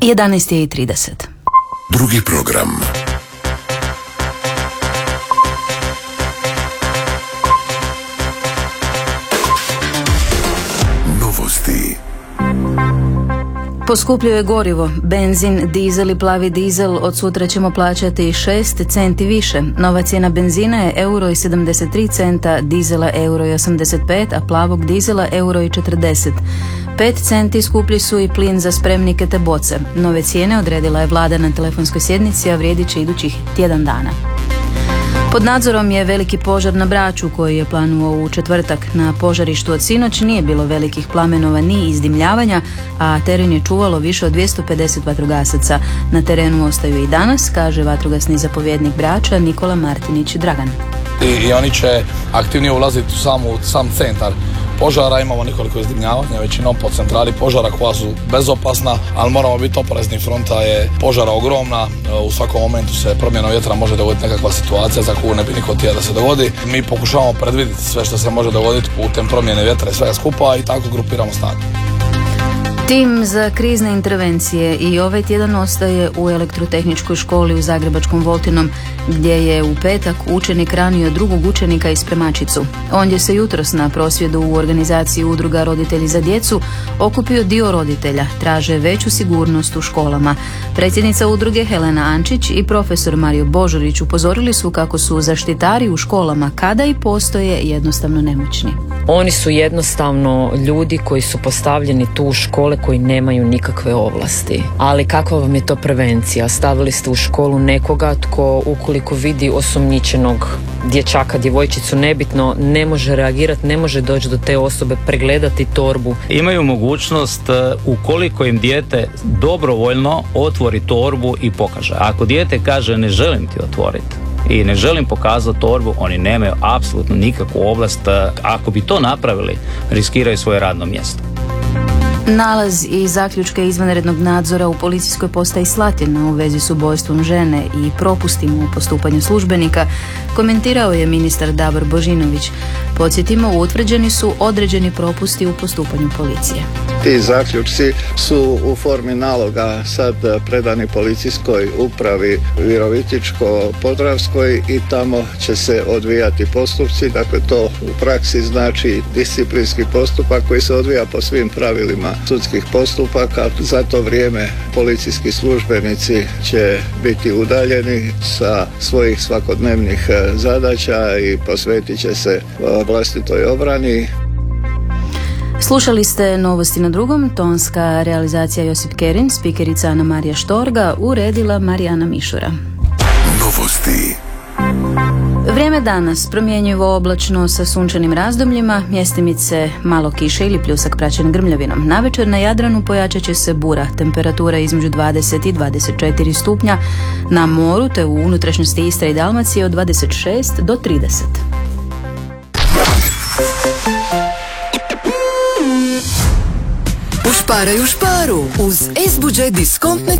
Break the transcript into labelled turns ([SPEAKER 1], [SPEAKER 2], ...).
[SPEAKER 1] 11:30.
[SPEAKER 2] Drugi program. Novosti.
[SPEAKER 1] Poskupljuje gorivo, benzin, dizel i plavi dizel od sutra ćemo plaćati 6 centi više. Nova cijena benzina je €1,73, dizela €1,85, a plavog dizela €1,40. 5 centi skuplji su i plin za spremnike te boce. Nove cijene odredila je vlada na telefonskoj sjednici, a vrijedit će idućih tjedan dana. Pod nadzorom je veliki požar na Braču koji je planuo u četvrtak. Na požarištu od sinoć nije bilo velikih plamenova ni izdimljavanja, a teren je čuvalo više od 250 vatrogasaca. Na terenu ostaju i danas, kaže vatrogasni zapovjednik Brača Nikola Martinić Dragan.
[SPEAKER 3] I oni će aktivnije ulaziti u sam centar požara. Imamo nekoliko izdimljavanja, većinom po centrali požara koja su bezopasna, ali moramo biti oprezni, fronta je požara ogromna, u svakom momentu se promjena vjetra može dogoditi nekakva situacija za koju ne bi niko htio da se dogodi. Mi pokušavamo predvidjeti sve što se može dogoditi putem promjene vjetra i svega skupa i tako grupiramo snage.
[SPEAKER 1] Tim za krizne intervencije i ovaj tjedan ostaje u elektrotehničkoj školi u zagrebačkom Voltinom, gdje je u petak učenik ranio drugog učenika i spremačicu. On je se jutros na prosvjedu u organizaciji Udruga Roditelji za djecu okupio dio roditelja, traže veću sigurnost u školama. Predsjednica udruge Helena Ančić i profesor Mario Božurić upozorili su kako su zaštitari u školama, kada i postoje, jednostavno nemoćni.
[SPEAKER 4] Oni su jednostavno ljudi koji su postavljeni tu u škole koji nemaju nikakve ovlasti. Ali kakva vam je to prevencija? Stavili ste u školu nekoga tko ukoliko vidi osumnjičenog dječaka, djevojčicu, nebitno, ne može reagirati, ne može doći do te osobe, pregledati torbu.
[SPEAKER 5] Imaju mogućnost ukoliko im dijete dobrovoljno otvori torbu i pokaže. Ako dijete kaže ne želim ti otvoriti i ne želim pokazati torbu, oni nemaju apsolutno nikakvu ovlast. Ako bi to napravili, riskiraju svoje radno mjesto.
[SPEAKER 1] Nalaz i zaključke izvanrednog nadzora u policijskoj postaji Slatina u vezi s ubojstvom žene i propustima u postupanju službenika komentirao je ministar Davor Božinović. Podsjetimo, utvrđeni su određeni propusti u postupanju policije.
[SPEAKER 6] Ti zaključci su u formi naloga sad predani policijskoj upravi Virovitičko-podravskoj i tamo će se odvijati postupci. Dakle, to u praksi znači disciplinski postupak koji se odvija po svim pravilima sudskih postupaka. Za to vrijeme policijski službenici će biti udaljeni sa svojih svakodnevnih zadaća i posvetit će se vlastitoj obrani.
[SPEAKER 1] Slušali ste Novosti na drugom, tonska realizacija Josip Kerin, spikerica Ana Marija Štorga, uredila Marijana Mišura.
[SPEAKER 2] Novosti.
[SPEAKER 1] Vrijeme danas promjenjivo oblačno sa sunčanim razdobljima, mjestimice malo kiše ili pljusak praćen grmljavinom. Navečer na Jadranu pojačat će se bura, temperatura između 20 i 24 stupnja, na moru te u unutrašnjosti Istre i Dalmacije od 26 do 30.
[SPEAKER 7] Ušparaj u šparu uz S-Budget diskontne